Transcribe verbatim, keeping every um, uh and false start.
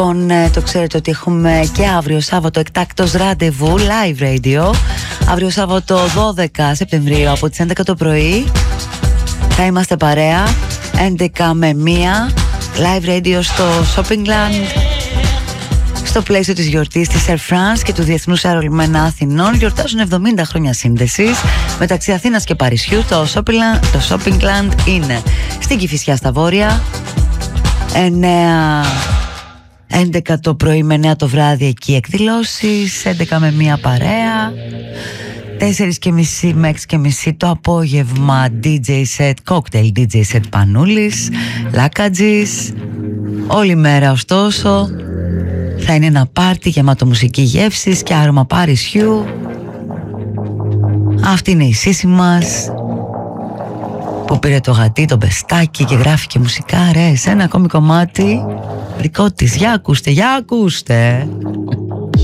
Λοιπόν, το ξέρετε ότι έχουμε και αύριο Σάββατο εκτάκτος ραντεβού live radio. Αύριο Σάββατο δώδεκα Σεπτεμβρίου από τις έντεκα το πρωί θα είμαστε παρέα έντεκα με μία live radio στο Shoppingland, στο πλαίσιο της γιορτής της Air France και του Διεθνούς Αερολιμένα Αθηνών. Γιορτάζουν εβδομήντα χρόνια σύνδεσης μεταξύ Αθήνας και Παρισιού. Το Shoppingland, το Shoppingland είναι στην Κηφισιά στα Βόρεια. εννέα έντεκα το πρωί με εννέα το βράδυ εκεί εκδηλώσεις, έντεκα με μία παρέα, τέσσερα και μισή με έξι και μισή το απόγευμα ντι τζέι set, cocktail ντι τζέι set Πανούλης, Λάκατζης. Όλη μέρα ωστόσο θα είναι ένα πάρτι γεμάτο μουσική, γεύσης και άρωμα Παρισιού. Αυτή είναι η Σύση μας που πήρε το γατί, το μπεστάκι και γράφει και μουσικά. Ρε, σε ένα ακόμη κομμάτι δικό της. Για ακούστε, για ακούστε.